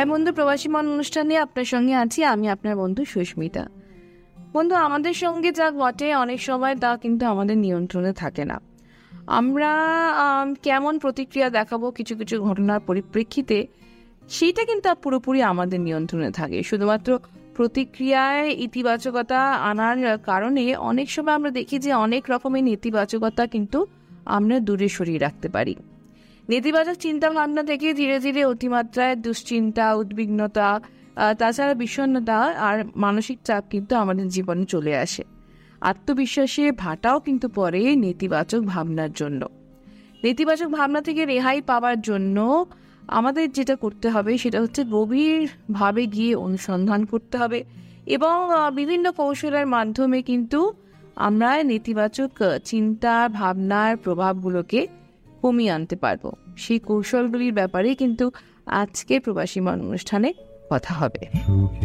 হ্যাঁ বন্ধু, প্রবাসী মন অনুষ্ঠানে আপনার সঙ্গে আছি আমি, আপনার বন্ধু সুস্মিতা। বন্ধু, আমাদের সঙ্গে যা ঘটে অনেক সময় তা কিন্তু আমাদের নিয়ন্ত্রণে থাকে না। আমরা কেমন প্রতিক্রিয়া দেখাবো কিছু কিছু ঘটনার পরিপ্রেক্ষিতে, সেইটা কিন্তু পুরোপুরি আমাদের নিয়ন্ত্রণে থাকে। শুধুমাত্র প্রতিক্রিয়ায় ইতিবাচকতা আনার কারণে অনেক সময় আমরা দেখি যে অনেক রকমের নেতিবাচকতা কিন্তু আমরা দূরে সরিয়ে রাখতে পারি। নেতিবাচক চিন্তা ভাবনা থেকে ধীরে ধীরে অতিমাত্রায় দুশ্চিন্তা, উদ্বিগ্নতা, তাছাড়া বিষণ্ণতা আর মানসিক চাপ কিন্তু আমাদের জীবনে চলে আসে। আত্মবিশ্বাসে ভাটাও কিন্তু পড়ে নেতিবাচক ভাবনার জন্য। নেতিবাচক ভাবনা থেকে রেহাই পাওয়ার জন্য আমাদের যেটা করতে হবে সেটা হচ্ছে গভীরভাবে গিয়ে অনুসন্ধান করতে হবে এবং বিভিন্ন কৌশলের মাধ্যমে কিন্তু আমরা নেতিবাচক চিন্তা ভাবনার প্রভাবগুলোকে কমিয়ে আনতে পারবো। সেই কৌশলগুলির ব্যাপারে কিন্তু আজকে প্রবাসী মন অনুষ্ঠানে কথা হবে।